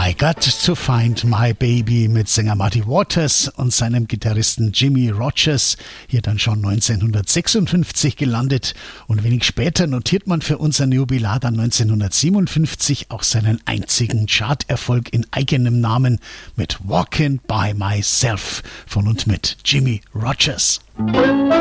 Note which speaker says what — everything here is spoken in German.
Speaker 1: I Got to Find My Baby mit Sänger Muddy Waters und seinem Gitarristen Jimmy Rogers, hier dann schon 1956 gelandet. Und wenig später notiert man für unseren Jubilar dann 1957 auch seinen einzigen Charterfolg in eigenem Namen mit Walking by Myself von und mit Jimmy Rogers.